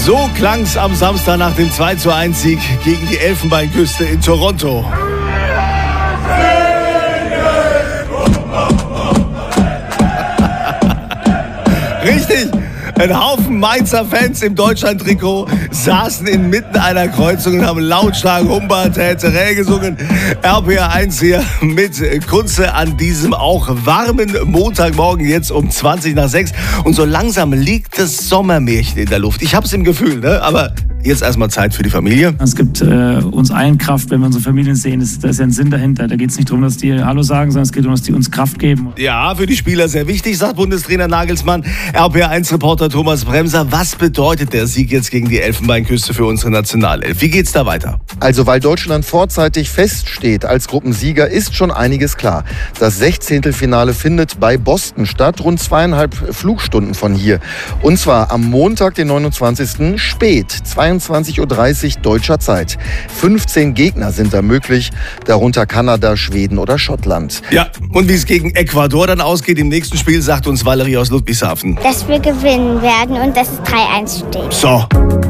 So klang's am Samstag nach dem 2:1-Sieg gegen die Elfenbeinküste in Toronto. Richtig! Ein Haufen Mainzer Fans im Deutschland-Trikot saßen inmitten einer Kreuzung und haben lautstark Humba-Täterä gesungen. RPR1 hier mit Kunze an diesem auch warmen Montagmorgen, jetzt um 6:20. Und so langsam liegt das Sommermärchen in der Luft. Ich hab's im Gefühl, ne? Aber jetzt erstmal Zeit für die Familie. Es gibt uns allen Kraft, wenn wir unsere Familien sehen. Da ist ja ein Sinn dahinter. Da geht es nicht darum, dass die Hallo sagen, sondern es geht darum, dass die uns Kraft geben. Ja, für die Spieler sehr wichtig, sagt Bundestrainer Nagelsmann. RPR1-Reporter Thomas Bremser. Was bedeutet der Sieg jetzt gegen die Elfenbeinküste für unsere Nationalelf? Wie geht's da weiter? Also, weil Deutschland vorzeitig feststeht als Gruppensieger, ist schon einiges klar. Das 16. findet bei Boston statt, rund 2,5 Flugstunden von hier. Und zwar am Montag, den 29. spät, 22:30 Uhr deutscher Zeit. 15 Gegner sind da möglich, darunter Kanada, Schweden oder Schottland. Ja, und wie es gegen Ecuador dann ausgeht im nächsten Spiel, sagt uns Valerie aus Ludwigshafen. Dass wir gewinnen werden und dass es 3:1 steht. So.